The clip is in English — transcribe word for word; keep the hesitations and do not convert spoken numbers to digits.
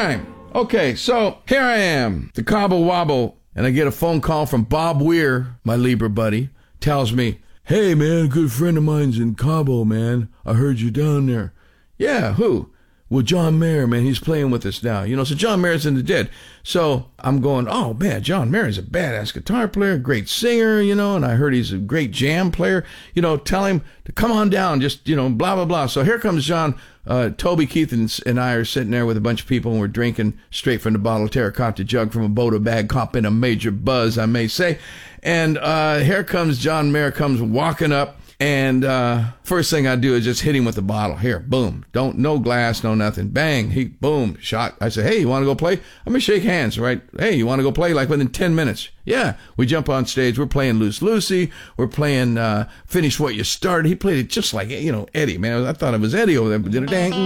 time. Okay, so here I am, the Cobble Wobble, and I get a phone call from Bob Weir, my Libra buddy, tells me, hey, man, a good friend of mine's in Cabo, man. I heard you down there. Yeah, who? Well, John Mayer, man, he's playing with us now. You know, so John Mayer's in the Dead. So I'm going, oh, man, John Mayer's a badass guitar player, great singer, you know, and I heard he's a great jam player. You know, tell him to come on down, just, you know, blah, blah, blah. So here comes John. Uh, Toby Keith and, and I are sitting there with a bunch of people, and we're drinking straight from the bottle, terracotta jug from a Boda bag, cop in a major buzz, I may say. And uh, here comes John Mayer, comes walking up. And uh, first thing I do is just hit him with the bottle. Here, boom. Don't, no glass, no nothing. Bang, he, boom, shot. I say, hey, you want to go play? I'm going to shake hands, right? Hey, you want to go play? Like within ten minutes. Yeah, we jump on stage. We're playing Loose Lucy. We're playing uh, Finish What You Started. He played it just like, you know, Eddie, man. I thought it was Eddie over there. Dang.